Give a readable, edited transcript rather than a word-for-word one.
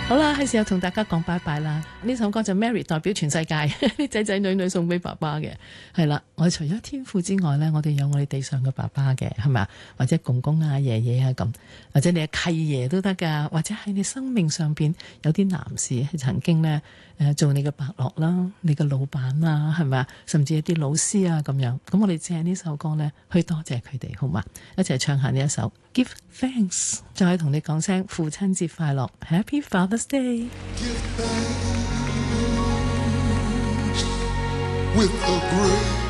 好啦，係時候同大家講拜拜啦。呢首歌就 Mary 代表全世界啲仔仔女女送俾爸爸嘅。係啦，我哋除咗天父之外呢，我哋有我哋地上嘅爸爸嘅，係咪啊？或者公公啊、爺爺啊咁，或者你嘅契爺都得噶，或者喺你生命上邊有啲男士係曾經呢做你嘅伯樂啦、你嘅老闆啦，係咪啊？甚至一啲老師啊咁樣。咁我哋借呢首歌呢，去多謝佢哋，好嘛？一齊唱下呢一首 Give Thanks， 再同你講聲父親節快樂 ，Happy Father's Day。 Give thanks with a great